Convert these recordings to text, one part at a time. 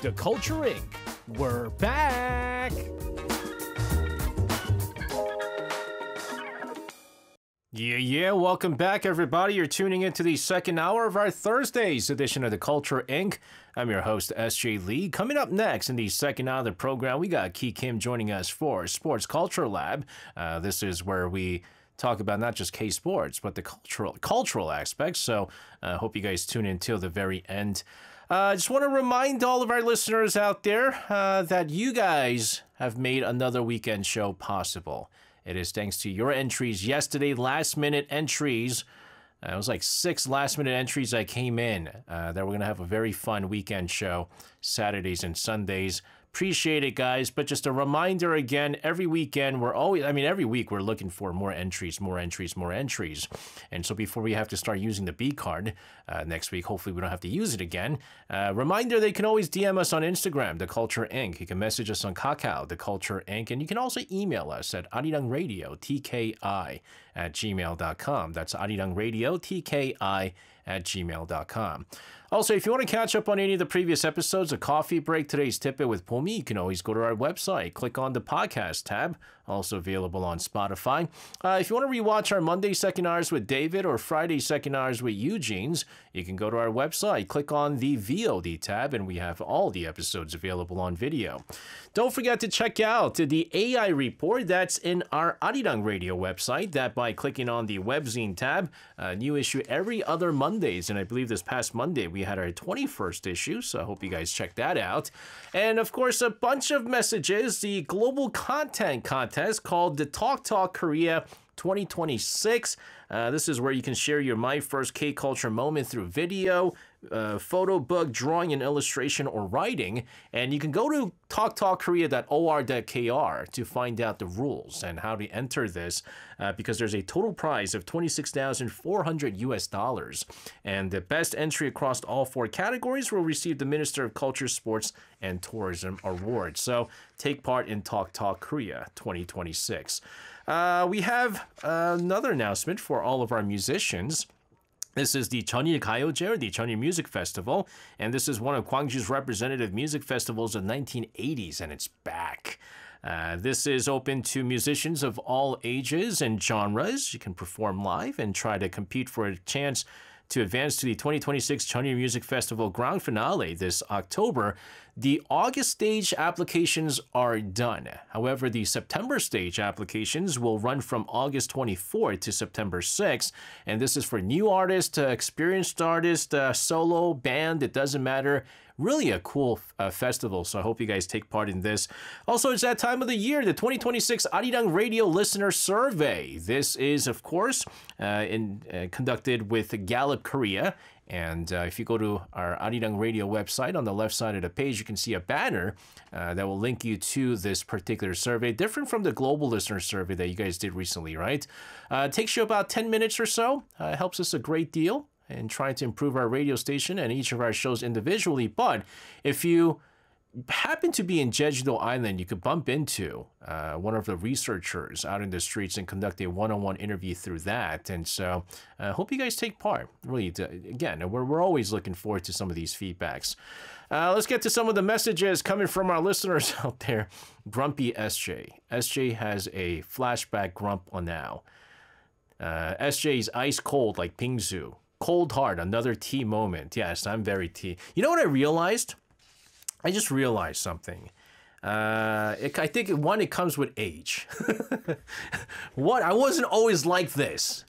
The Culture Inc. We're back! Yeah, welcome back, everybody. You're tuning into the second hour of our Thursday's edition of The Culture Inc. I'm your host, S.J. Lee. Coming up next in the second hour of the program, we got Ki Kim joining us for Sports Culture Lab. This is where we talk about not just K-Sports, but the cultural aspects. So I hope you guys tune in till the very end. I just want to remind all of our listeners out there that you guys have made another weekend show possible. It is thanks to your entries yesterday, last-minute entries. It was like 6 last-minute entries that came in that we're going to have a very fun weekend show, Saturdays and Sundays. Appreciate it, guys. But just a reminder again, every weekend, every week we're looking for more entries. And so before we have to start using the B card next week, hopefully we don't have to use it again. Reminder, they can always DM us on Instagram, The Culture Inc. You can message us on Kakao, The Culture Inc. And you can also email us at arirangradio, TKI@gmail.com. That's arirangradio, TKI@gmail.com. Also, if you want to catch up on any of the previous episodes of Coffee Break, Today's Tip-It with Pomi, you can always go to our website, click on the podcast tab, also available on Spotify. If you want to rewatch our Monday second hours with David or Friday second hours with Eugene's, you can go to our website, click on the VOD tab, and we have all the episodes available on video. Don't forget to check out the AI report that's in our Arirang Radio website, that by clicking on the webzine tab, new issue every other Mondays, and I believe this past Monday we had our 21st issue, so I hope you guys check that out. And of course, a bunch of messages, the global content contest called the Talk Korea 2026. This is where you can share your My First K-Culture moment through video, photo, book, drawing, and illustration, or writing. And you can go to talktalkkorea.or.kr to find out the rules and how to enter this, because there's a total prize of $26,400. And the best entry across all 4 categories will receive the Minister of Culture, Sports, and Tourism Award. So take part in Talk Korea 2026. We have another announcement for all of our musicians. This is the Jeonnil Gayeoje, the Jeonnil Music Festival, and this is one of Gwangju's representative music festivals of the 1980s, and it's back. This is open to musicians of all ages and genres. You can perform live and try to compete for a chance to advance to the 2026 Jeonnil Music Festival Grand Finale this October. The August stage applications are done. However, the September stage applications will run from August 24th to September 6th. And this is for new artists, experienced artists, solo, band, it doesn't matter. Really a cool festival, so I hope you guys take part in this. Also, it's that time of the year, the 2026 Arirang Radio Listener Survey. This is, of course, conducted with Gallup Korea. And if you go to our Arirang Radio website, on the left side of the page, you can see a banner that will link you to this particular survey, different from the Global Listener Survey that you guys did recently, right? It takes you about 10 minutes or so. It helps us a great deal in trying to improve our radio station and each of our shows individually. But if you happen to be in Jeju-do Island, you could bump into one of the researchers out in the streets and conduct a one-on-one interview through that. And so I hope you guys take part. Really, again, we're always looking forward to some of these feedbacks. Let's get to some of the messages coming from our listeners out there. Grumpy SJ. SJ has a flashback grump on now. SJ's ice cold like Pingsu. Cold hard, another tea moment. Yes, I'm very tea. You know what I realized? I just realized something. I think, one, it comes with age. I wasn't always like this.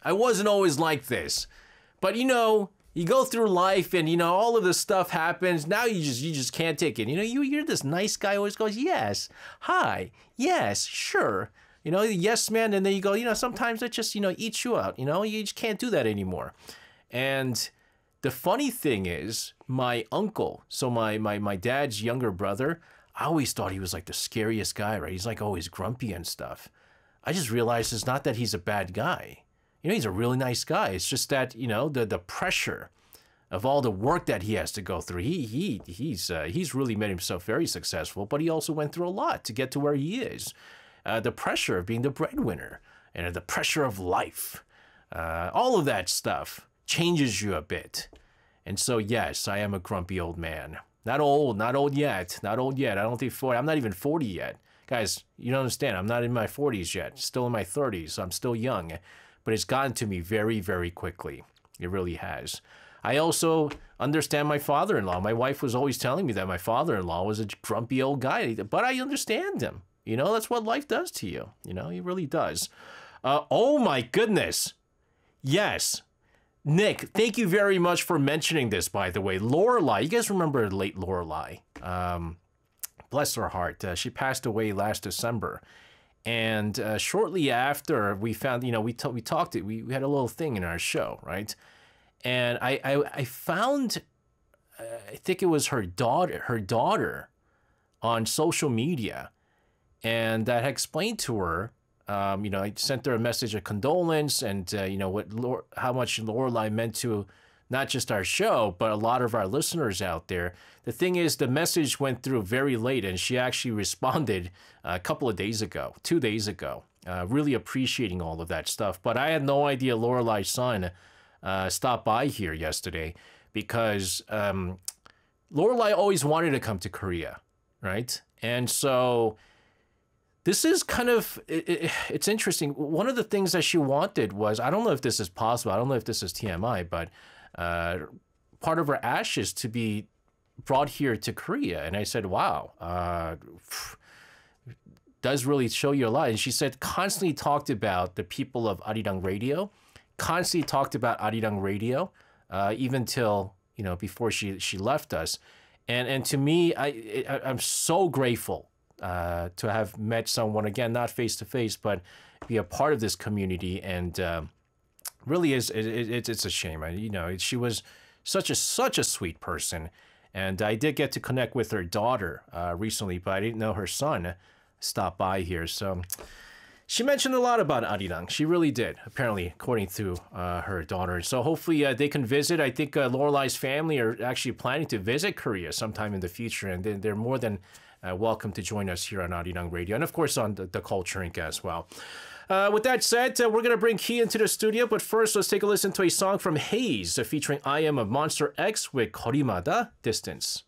But, you go through life and, all of this stuff happens. Now you just can't take it. You're this nice guy who always goes, yes, hi, yes, sure. Yes, man. And then you go, sometimes it just, eats you out. You just can't do that anymore. And the funny thing is, my uncle, so my dad's younger brother, I always thought he was like the scariest guy, right? He's like always grumpy and stuff. I just realized it's not that he's a bad guy. He's a really nice guy. It's just that, the pressure of all the work that he has to go through. He's really made himself very successful, but he also went through a lot to get to where he is. The pressure of being the breadwinner and the pressure of life. All of that stuff changes you a bit. And so, yes, I am a grumpy old man. Not old, not old yet. Not old yet. I don't think 40. I'm not even 40 yet. Guys, you don't understand. I'm not in my 40s yet. Still in my 30s. So I'm still young. But it's gotten to me very, very quickly. It really has. I also understand my father-in-law. My wife was always telling me that my father-in-law was a grumpy old guy. But I understand him. You know, that's what life does to you. You know, it really does. Oh, my goodness. Yes. Nick, thank you very much for mentioning this, by the way. Lorelai, you guys remember late Lorelai? Bless her heart. She passed away last December. And shortly after, we found, you know, we talked, we had a little thing in our show, right? And I found, I think it was her daughter on social media. And that had explained to her, you know, I sent her a message of condolence and, you know, how much Lorelai meant to not just our show, but a lot of our listeners out there. The thing is, the message went through very late, and she actually responded a couple of days ago, 2 days ago, really appreciating all of that stuff. But I had no idea Lorelai's son stopped by here yesterday because Lorelai always wanted to come to Korea, right? And so this is kind of, it's interesting. One of the things that she wanted was, I don't know if this is possible, I don't know if this is TMI, but part of her ashes to be brought here to Korea. And I said, wow, does really show you a lot. And she said, constantly talked about the people of Arirang Radio, constantly talked about Arirang Radio, even till, you know, before she left us. And to me, I'm so grateful to have met someone, again, not face to face, but be a part of this community. And really is, it's a shame. You know, she was such a sweet person. And I did get to connect with her daughter recently, but I didn't know her son stopped by here. So she mentioned a lot about Arirang. She really did, apparently, according to her daughter. So hopefully they can visit. I think Lorelai's family are actually planning to visit Korea sometime in the future, and they're more than welcome to join us here on Arirang Radio, and of course on the Culture Inc. as well. With that said, we're going to bring Key into the studio, but first let's take a listen to a song from Haze featuring I Am of Monster X with 거리마다 Distance.